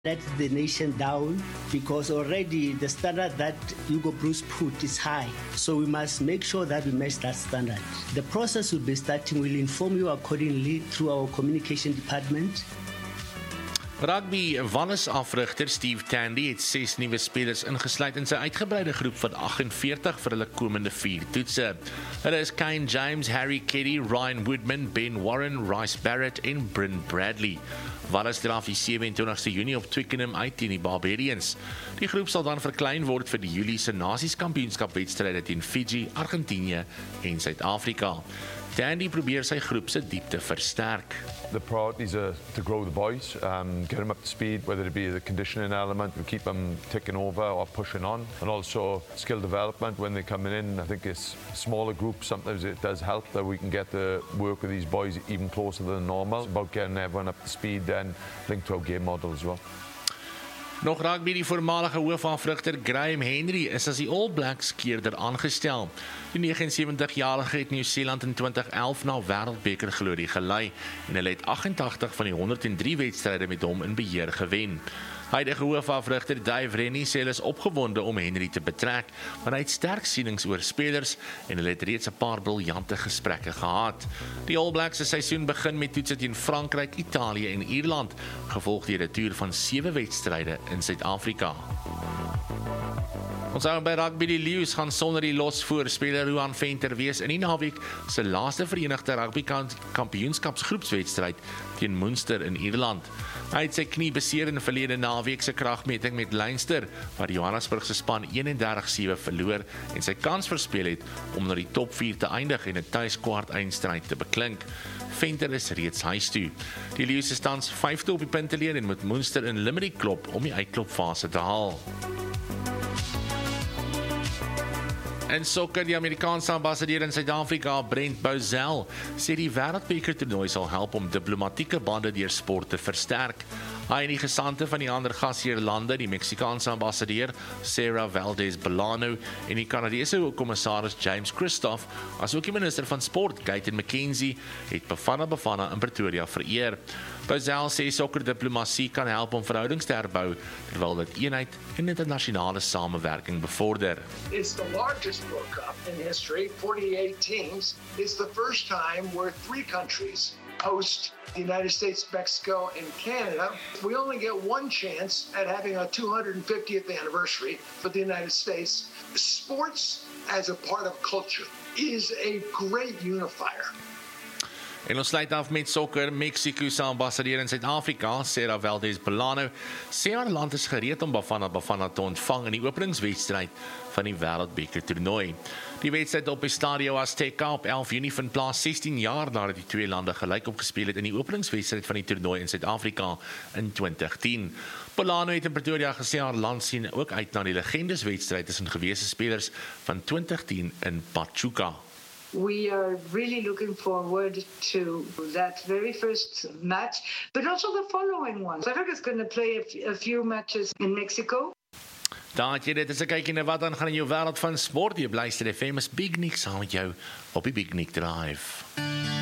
let the nation down because already the standard that Hugo Bruce put is high. So we must make sure that we match that standard. The process will be starting. We'll inform you accordingly through our communication department. Rugby Wallis afrigter Steve Tandy het 6 nuwe spelers ingesluit in sy uitgebreide groep van 48 vir hulle komende 4 toetse. Hulle is Kane James, Harry Keddy, Ryan Woodman, Ben Warren, Rice Barrett en Bryn Bradley. Wallis draf die 27ste Junie op Twickenham uit teen die Barbarians. Die groep sal dan verklein word vir die Julie se Nasies-kampioenskapwedstryde teen Fiji, Argentinië en Suid-Afrika. Tandy probeer sy groep se diepte versterk. The priorities are to grow the boys, get them up to speed, whether it be the conditioning element, we keep them ticking over or pushing on, and also skill development when they're coming in. I think it's smaller groups, sometimes it does help that we can get the work with these boys even closer than normal. It's about getting everyone up to speed and linked to our game model as well. Nog rugby, die voormalige hoofafrigter Graham Henry is as die All Blacks keerder aangestel. Die 79-jarige het Nieu-Seeland in 2011 na wêreldbeker glorie gelei en hulle het 88 van die 103 wedstryde met hom in beheer gewen. Huidige hoofafrigter Dave Rennie sê hulle is opgewonde om Henry te betrek, maar hy het sterk sienings oor spelers en hulle het reeds 'n paar briljante gesprekke gehad. Die All Blacks se seisoen begin met toetse teen Frankryk, Italië en Ierland, gevolg deur 'n toer van 7 wedstryde in Suid-Afrika. Ons hou by rugby, die Lions gaan sonder die losvoorspeler Ruan Venter wees in die naweek se laaste verenigde rugby kampioenskapsgroepswedstryd teen Munster in Ierland. Hy het sy knie beseer in verlede naweek se kragmeting met Leinster, waar die Johannesburgse span 31-7 verloor en sy kans verspeel het om na die top 4 te eindig en 'n tuiskwart-eindstryd te beklink. Venter is reeds huis toe. Die Lions is tans 5de op die punteleer en moet Munster in Limerick klop om die uitklopfase te haal. In sokker, die Amerikaanse ambassadeur in Suid-Afrika, Brent Bozell, sê die wêreldbeker toernooi sal help om diplomatieke bande deur sport te versterk. Hy en die gesante van die ander gasheerlande, die Meksikaanse ambassadeur Sarah Valdez Bolano en die Kanadese kommissaris James Christoph, asook die minister van sport Gaten McKenzie, het Bafana in Pretoria vereer. Bozell sê sokkerdiplomatie kan help om verhoudings te herbou, terwyl dit eenheid en internasionale samewerking bevorder. It's the largest World Cup in history, 48 teams. It's the first time where 3 countries host the United States, Mexico, and Canada. We only get one chance at having a 250th anniversary for the United States. Sports as a part of culture is a great unifier. En ons sluit af met sokker. Mexico se ambassadeur in Suid-Afrika, Sarah Valdez Bolano, sê haar land is gereed om Bafana te ontvang in die openingswedstryd van die wêreldbeker toernooi. Die wedstryd op die Estadio Azteca op 11 Junie vind plaas 16 jaar nadat die twee lande gelyk opgespeel het in die openingswedstryd van die toernooi in Suid-Afrika in 2010. Bolano het in Pretoria gesê haar land sien ook uit na die legendeswedstryd tussen gewese spelers van 2010 in Pachuca. We are really looking forward to that very first match, but also the following one. South Africa is going to play a few matches in Mexico. Daar het jy dit, is 'n kykie na wat aangaan in jou wêreld van sport. Jy blyster FM is Big Nick saam met jou op die Big Nick Drive.